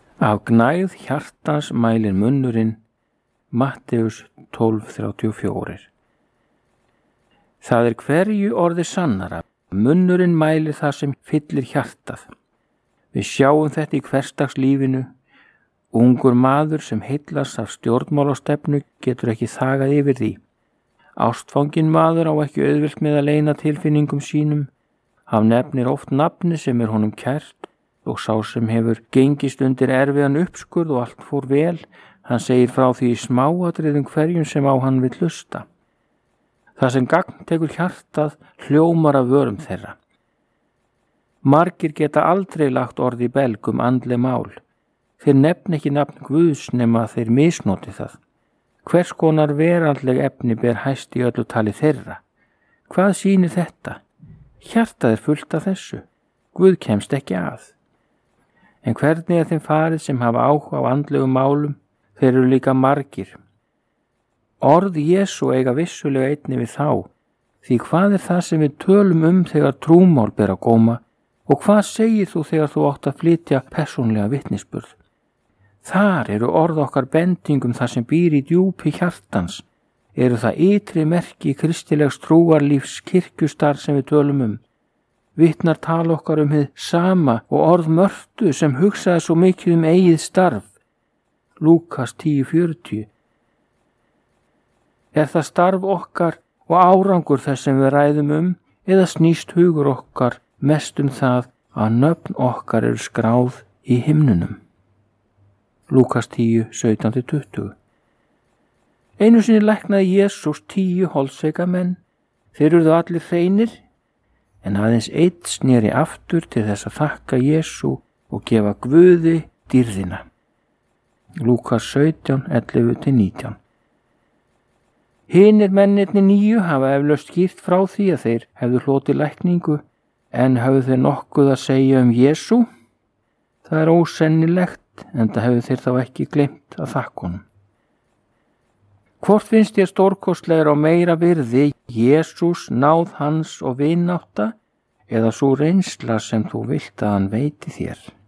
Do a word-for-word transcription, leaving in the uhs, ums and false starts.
Af gnægð hjartans mælir munnurinn, Matteus tólf þrjátíu og fjögur. Það er hverju orði sannara, munnurinn mælir það sem fyllir hjartað. Við sjáum þetta í hversdagslífinu. Ungur maður sem heillast af stjórnmálastefnu getur ekki þagað yfir því. Ástfanginn maður á ekki auðvelt með að leyna tilfinningum sínum. Hann nefnir oft nafni sem er honum kært og sá sem hefur gengist undir erfiðan uppskurð og allt fór vel, hann segir frá því í smáatriðum hverjum sem á hann vill hlusta. Það sem gagn tekur hjartað hljómar af vörum þeirra. Margir geta aldrei lagt orð í belg um andleg mál. Þeir nefn ekki nafn Guðs nema þeir misnoti það. Hvers konar veraldleg efni ber hæst í öllu tali þeirra? Hvað sýnir þetta? Hjartað er fullt af þessu. Guð kemst ekki að. En hvernig er þeim farið sem hafa áhuga á andlegum málum? Þeir eru líka margir. Orð Jesú eiga vissulega einni við þá, því hvað er það sem við tölum um þegar trúmál ber á góma og hvað segir þú þegar þú átt að flytja persónlega vitnisburð? Þar eru orð okkar bendingum það sem býr í djúpi hjartans, eru það ytri merki kristilegs trúarlífs kirkjustar sem við tölum um. Vitnar tala okkar um hið sama og orð Mörtu sem hugsaði svo mikið um eigið starf. Lúkas tíu fjörutíu. Er það starf okkar og árangur þess sem við ræðum um eða snýst hugur okkar mest um það að nöfn okkar eru skráð í himnunum? Lúkas tíu sautján til tuttugu. Einu sinni læknaði Jesús tíu holdsveika menn. Þeir urðu allir hreinir, en aðeins einn sneri aftur til þess að þakka Jesú og gefa Guði dýrðina. Lúkas sautján ellefu til nítján. Hinir mennirnir níu hafa eflaust skýrt frá því að þeir hefðu hlotið lækningu, en hefðu þeir nokkuð að segja um Jesú? Það er ósennilegt, enda hefðu þeir þá ekki gleymt að þakka honum. Hvort finnst þér stórkostlegra og meira virði, Jesús, náð hans og vinátta, eða sú reynsla sem þú vilt að hann veiti þér?